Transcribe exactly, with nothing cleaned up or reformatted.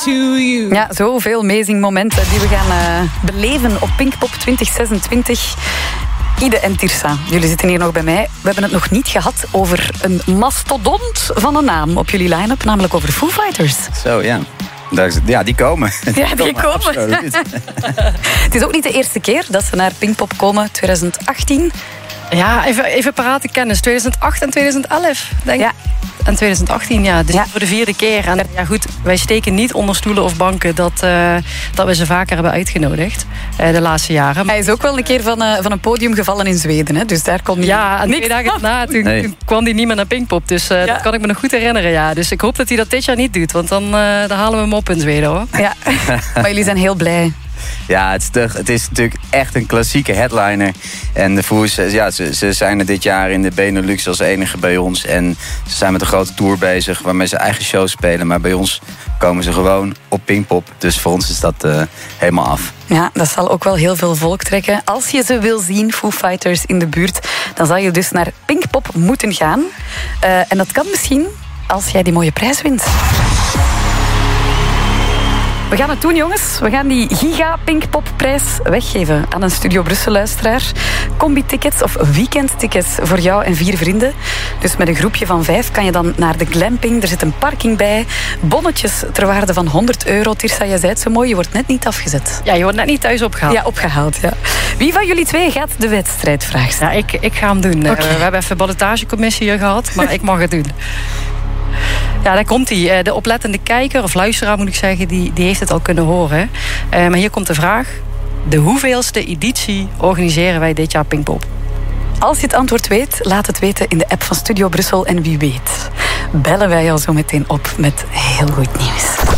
to you. Ja, zoveel amazing momenten die we gaan uh, beleven op Pinkpop twintig zesentwintig. Ide en Tirsa, jullie zitten hier nog bij mij. We hebben het nog niet gehad over een mastodont van een naam op jullie line-up, namelijk over Foo Fighters. Zo, ja. Ja, die komen. Ja, die komen. Het is ook niet de eerste keer dat ze naar Pinkpop komen, twintig achttien. Ja, even, even parate kennis. tweeduizend acht en tweeduizend elf, denk ik. Ja. En twintig achttien, ja. Dus ja. voor de vierde keer. En ja, goed, wij steken niet onder stoelen of banken dat, uh, dat we ze vaker hebben uitgenodigd uh, de laatste jaren. Hij is ook wel een keer van, uh, van een podium gevallen in Zweden, hè? Dus daar kon hij. Ja, en niks twee dagen daarna toen, nee. toen kwam hij niet meer naar Pinkpop. Dus uh, ja. dat kan ik me nog goed herinneren, ja. Dus ik hoop dat hij dat dit jaar niet doet, want dan, uh, dan halen we hem op in Zweden, hoor. Ja, maar jullie zijn heel blij. Ja, het is, te, het is natuurlijk echt een klassieke headliner. En de Foos, ja, ze, ze zijn er dit jaar in de Benelux als enige bij ons. En ze zijn met een grote tour bezig waarmee ze eigen shows spelen. Maar bij ons komen ze gewoon op Pinkpop. Dus voor ons is dat uh, helemaal af. Ja, dat zal ook wel heel veel volk trekken. Als je ze wil zien, Foo Fighters in de buurt, dan zal je dus naar Pinkpop moeten gaan. Uh, en dat kan misschien als jij die mooie prijs wint. We gaan het doen, jongens. We gaan die Giga Pinkpop-prijs weggeven aan een Studio Brussel-luisteraar. Combi-tickets of weekendtickets voor jou en vier vrienden. Dus met een groepje van vijf kan je dan naar de glamping. Er zit een parking bij. Bonnetjes ter waarde van honderd euro. Tirsa, jij zei het zo mooi, je wordt net niet afgezet. Ja, je wordt net niet thuis opgehaald. Ja, opgehaald, ja. Wie van jullie twee gaat de wedstrijd vragen? Ja, ik, ik ga hem doen. Okay. Uh, we hebben even een ballotagecommissie hier gehad, maar ik mag het doen. Ja, daar komt hij. De oplettende kijker, of luisteraar moet ik zeggen, die, die heeft het al kunnen horen. Uh, maar hier komt de vraag. De hoeveelste editie organiseren wij dit jaar Pinkpop? Als je het antwoord weet, laat het weten in de app van Studio Brussel. En wie weet, bellen wij jou zo meteen op met heel goed nieuws.